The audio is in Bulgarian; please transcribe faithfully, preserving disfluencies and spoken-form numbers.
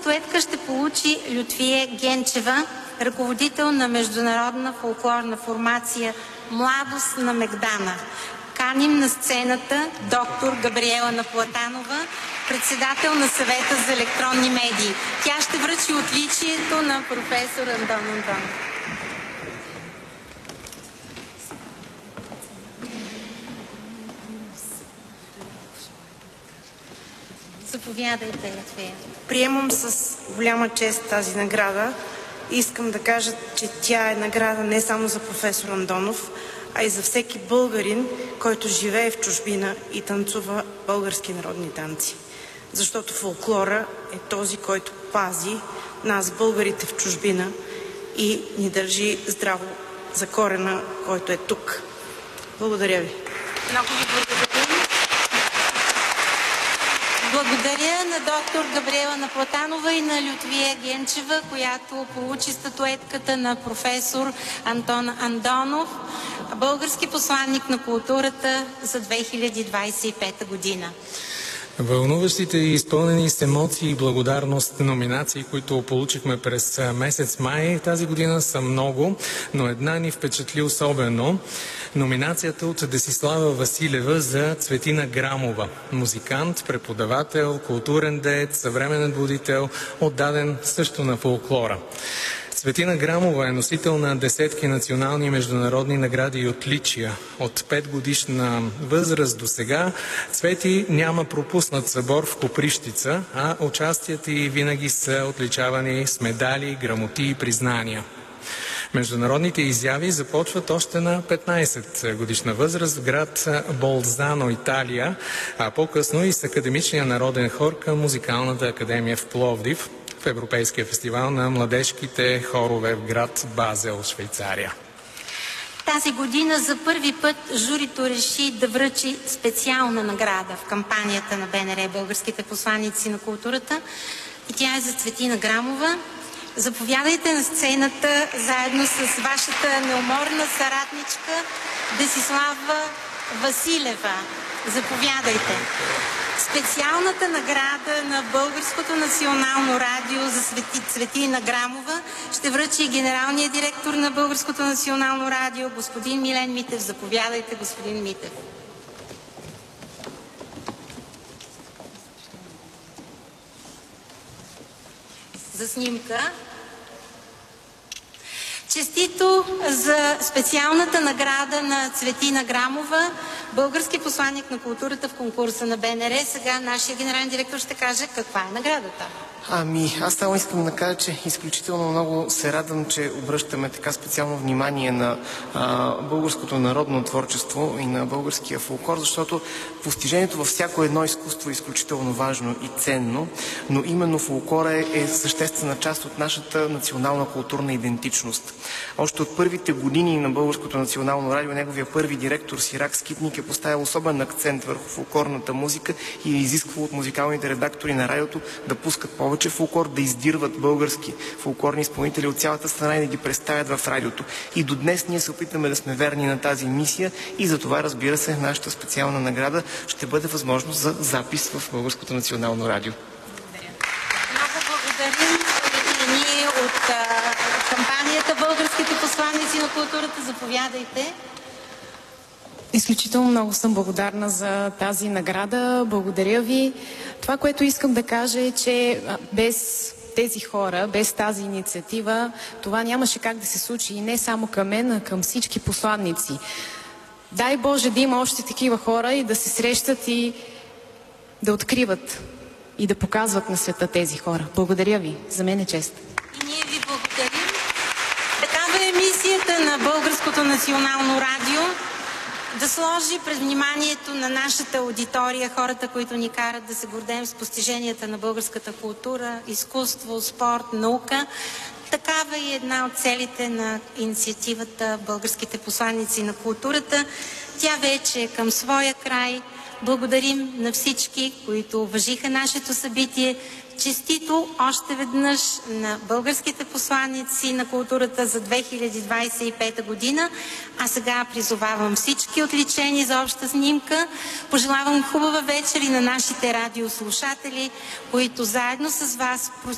статуетка ще получи Лютвие Генчева, ръководител на международна фолклорна формация „Младост на Мегдана“. Каним на сцената доктор Габриела Наплатанова, председател на Съвета за електронни медии. Тя ще връчи отличието на професор Андон Андонов. Заповядайте, Лютвия. Приемам с голяма чест тази награда. Искам да кажа, че тя е награда не само за професор Андонов, а и за всеки българин, който живее в чужбина и танцува български народни танци. Защото фолклора е този, който пази нас, българите в чужбина, и ни държи здраво за корена, който е тук. Благодаря ви. Много ви благодаря. Благодаря на доктор Габриела Наплатанова и на Лютвия Генчева, която получи статуетката на професор Антон Андонов, български посланник на културата за две хиляди двадесет и пета година. Вълнуващите и изпълнени с емоции и благодарност номинации, които получихме през месец май тази година, са много, но една ни впечатли особено. Номинацията от Десислава Василева за Цветина Грамова. Музикант, преподавател, културен деец, съвременен будител, отдаден също на фолклора. Цветина Грамова е носител на десетки национални и международни награди и отличия. От петгодишна възраст до сега Цвети няма пропуснат събор в Коприщица, а участията й винаги са отличавани с медали, грамоти и признания. Международните изяви започват още на петнадесет годишна възраст в град Болзано, Италия, а по-късно и с Академичния народен хор към Музикалната академия в Пловдив, в Европейския фестивал на младежките хорове в град Базел, Швейцария. Тази година за първи път журито реши да връчи специална награда в кампанията на БНР „Българските посланици на културата“, и тя е за Цветина Грамова. Заповядайте на сцената заедно с вашата неуморна съратничка Десислава Василева. Заповядайте. Специалната награда на Българското национално радио за Цветина Грамова ще връчи и генералният директор на Българското национално радио, господин Милен Митев. Заповядайте, господин Митев. За снимка. Честито за специалната награда на Цветина Грамова, български посланник на културата в конкурса на БНР. Сега нашия генерален директор ще каже каква е наградата. Ами, аз само искам да кажа, че изключително много се радвам, че обръщаме така специално внимание на а, българското народно творчество и на българския фолклор, защото постижението във всяко едно изкуство е изключително важно и ценно, но именно фолклора е, е съществена част от нашата национална културна идентичност. Още от първите години на Българското национално радио неговия първи директор Сирак Скитник е поставил особен акцент върху фолклорната музика и е изисквал от музикалните редактори на радиото да пускат повече фолклор, да издирват български фолклорни изпълнители от цялата страна и да ги представят в радиото. И до днес ние се опитаме да сме верни на тази мисия и за това, разбира се, нашата специална награда ще бъде възможност за запис в Българското национално радио. Благодаря. Много благодарим и ние от а, кампанията „Българските посланици на културата“. Заповядайте. Изключително много съм благодарна за тази награда. Благодаря ви. Това, което искам да кажа е, че без тези хора, без тази инициатива, това нямаше как да се случи и не само към мен, а към всички посланници. Дай Боже да има още такива хора и да се срещат и да откриват и да показват на света тези хора. Благодаря ви. За мен е чест. И ние ви благодарим. Такава е мисията на Българското национално радио. Да сложи пред вниманието на нашата аудитория хората, които ни карат да се гордеем с постиженията на българската култура, изкуство, спорт, наука. Такава е една от целите на инициативата „Българските посланици на културата“. Тя вече е към своя край. Благодарим на всички, които уважиха нашето събитие. Честито още веднъж на българските посланици на културата за две хиляди двадесет и пета година. А сега призовавам всички отличени за обща снимка. Пожелавам хубава вечер и на нашите радиослушатели, които заедно с вас